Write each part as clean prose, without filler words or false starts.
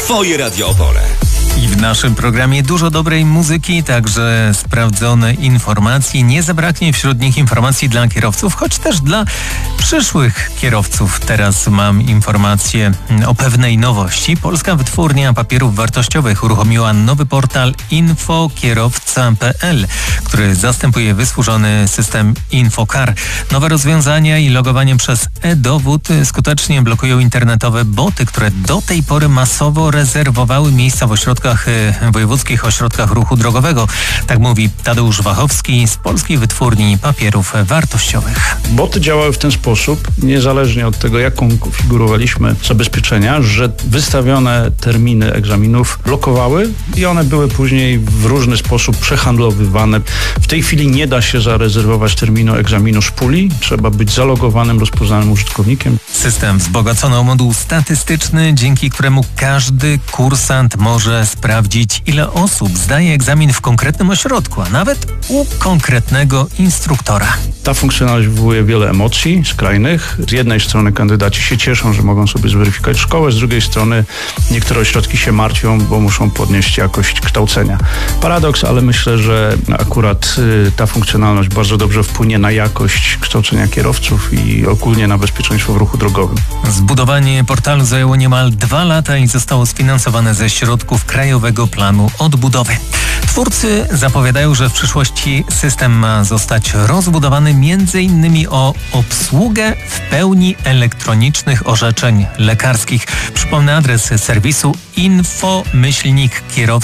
Twoje Radio Opole. I w naszym programie dużo dobrej muzyki, także sprawdzone informacje. Nie zabraknie wśród nich informacji dla kierowców, choć też dla przyszłych kierowców. Teraz mam informację o pewnej nowości. Polska Wytwórnia Papierów Wartościowych uruchomiła nowy portal infokierowca.pl, który zastępuje wysłużony system Infocar. Nowe rozwiązania i logowanie przez e-dowód skutecznie blokują internetowe boty, które do tej pory masowo rezerwowały miejsca w wojewódzkich ośrodkach ruchu drogowego. Tak mówi Tadeusz Wachowski z Polskiej Wytwórni Papierów Wartościowych. Boty działały w ten sposób, niezależnie od tego, jak konfigurowaliśmy zabezpieczenia, że wystawione terminy egzaminów blokowały i one były później w różny sposób przehandlowywane. W tej chwili nie da się zarezerwować terminu egzaminu z puli. Trzeba być zalogowanym, rozpoznanym użytkownikiem. System wzbogacono o moduł statystyczny, dzięki któremu każdy kursant może sprawdzić, ile osób zdaje egzamin w konkretnym ośrodku, a nawet u konkretnego instruktora. Ta funkcjonalność wywołuje wiele emocji skrajnych. Z jednej strony kandydaci się cieszą, że mogą sobie zweryfikować szkołę, z drugiej strony niektóre ośrodki się martwią, bo muszą podnieść jakość kształcenia. Paradoks, ale myślę, że akurat ta funkcjonalność bardzo dobrze wpłynie na jakość kształcenia kierowców i ogólnie na bezpieczeństwo w ruchu drogowym. Zbudowanie portalu zajęło niemal 2 lata i zostało sfinansowane ze środków Krajowego Planu Odbudowy. Twórcy zapowiadają, że w przyszłości system ma zostać rozbudowany m.in. o obsługę w pełni elektronicznych orzeczeń lekarskich. Przypomnę adres serwisu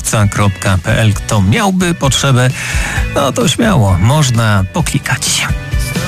info-kierowca.pl. Kto miałby potrzebę, no to śmiało, można poklikać.